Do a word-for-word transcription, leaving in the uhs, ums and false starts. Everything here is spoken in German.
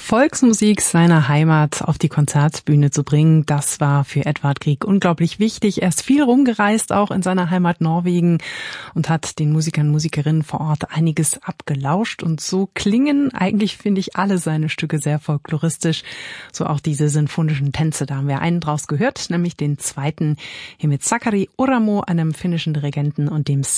Volksmusik seiner Heimat auf die Konzertbühne zu bringen, das war für Edvard Grieg unglaublich wichtig. Er ist viel rumgereist, auch in seiner Heimat Norwegen, und hat den Musikern und Musikerinnen vor Ort einiges abgelauscht. Und so klingen eigentlich, finde ich, alle seine Stücke sehr folkloristisch. So auch diese sinfonischen Tänze, da haben wir einen draus gehört, nämlich den zweiten hier mit Sakari Oramo, einem finnischen Dirigenten, und dem